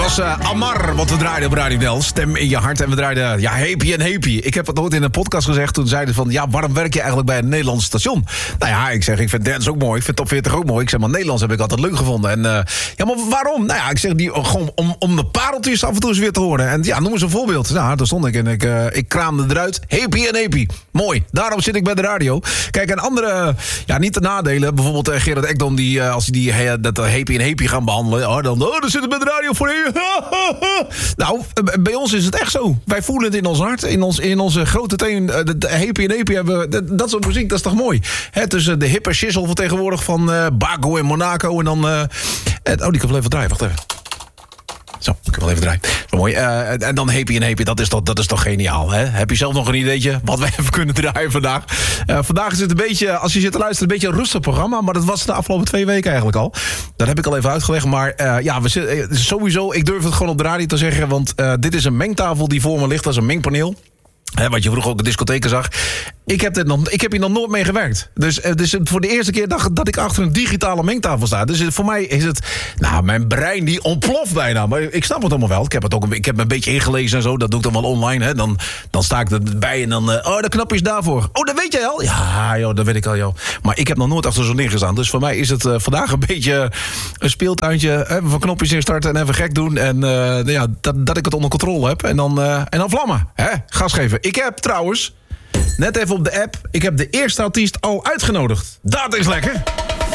was Amar, wat we draaiden op Radio Del. Stem in je hart. En we draaiden, Happy en Happy. Ik heb het ooit in een podcast gezegd. Toen zeiden ze van, waarom werk je eigenlijk bij een Nederlands station? Nou ja, ik zeg, ik vind dance ook mooi. Ik vind top 40 ook mooi. Ik zeg, maar Nederlands heb ik altijd leuk gevonden. En maar waarom? Nou ja, ik zeg, gewoon om de pareltjes af en toe eens weer te horen. En noem eens een voorbeeld. Nou, daar stond ik en ik kraamde eruit. Happy en Happy. Mooi. Daarom zit ik bij de radio. Kijk, en andere, niet de nadelen. Bijvoorbeeld Gerard Ekdom, die, als hij dat Happy en Happy gaan behandelen. Dan zit ik bij de radio voor je. Nou, bij ons is het echt zo. Wij voelen het in ons hart. In onze grote teen. Happy en Happy hebben dat soort muziek. Dat is toch mooi? Tussen de hippe shizzle van tegenwoordig van Baco en Monaco. En dan... die kan wel even draaien. Wacht even. Zo, ik kan wel even draaien. Zo mooi. En dan Happy en Happy, dat is toch geniaal, hè? Heb je zelf nog een ideetje wat we even kunnen draaien vandaag? Vandaag is het een beetje, als je zit te luisteren, een beetje een rustig programma. Maar dat was de afgelopen 2 weken eigenlijk al. Dat heb ik al even uitgelegd. Maar we zitten sowieso, ik durf het gewoon op de radio te zeggen. Want dit is een mengtafel die voor me ligt. Dat is een mengpaneel. Wat je vroeger ook in discotheken zag. Ik heb hier nog nooit mee gewerkt. Dus voor de eerste keer dat ik achter een digitale mengtafel sta. Dus voor mij is het... Nou, mijn brein die ontploft bijna. Maar ik snap het allemaal wel. Ik heb me een beetje ingelezen en zo. Dat doe ik dan wel online. Hè. Dan sta ik erbij en dan... dat knopje is daarvoor. Oh, dat weet jij al? Ja, joh, dat weet ik al, joh. Maar ik heb nog nooit achter zo'n ding gestaan. Dus voor mij is het vandaag een beetje een speeltuintje. Even van knopjes instarten en even gek doen. En dat ik het onder controle heb. En dan vlammen. Hè? Gas geven. Ik heb trouwens... Net even op de app. Ik heb de eerste artiest al uitgenodigd. Dat is lekker.